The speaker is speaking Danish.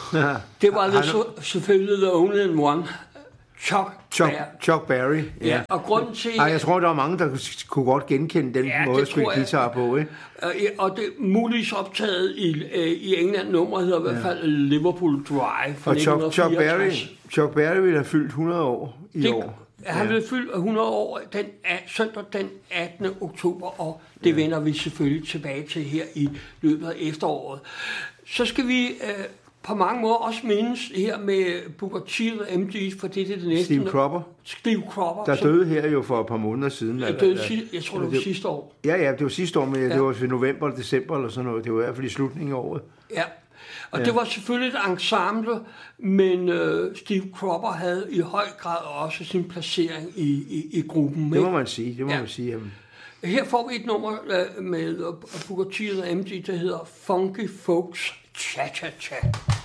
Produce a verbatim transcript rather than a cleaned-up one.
Ja. Det var det selvfølgelig The Only and One. Chuck, Chuck, Berry. Chuck Berry. Ja. Ja, og grunden til... Ej, jeg tror, der var mange, der kunne godt genkende den Ja, måde det at spille tror jeg. guitar på, ikke? Og det er muligvis optaget i, i England. Nummeret hedder i hvert fald Liverpool Drive fra Og Chuck, nitten Chuck, Berry, fireogtres. Chuck Berry ville have fyldt hundrede år i Det, år. han vil fylde hundrede år den, søndag den attende oktober, og det ja. vender vi selvfølgelig tilbage til her i løbet af efteråret. Så skal vi øh, på mange måder også mindes her med Booker T og M D, for det er det næste. Steve Cropper. Steve Cropper. Der døde her jo for et par måneder siden. Jeg, døde, jeg tror, det var sidste år. Ja, ja, det var sidste år, men ja. Ja. det var i november eller december eller sådan noget. Det var i hvert fald i slutningen af året. Ja, og Ja. det var selvfølgelig et ensemble, men øh, Steve Cropper havde i høj grad også sin placering i, i, i gruppen. Det må man sige, det må Ja. man sige. Jamen. Her får vi et nummer øh, med Booker T og M D, der hedder Funky Folks Cha-Cha-Cha.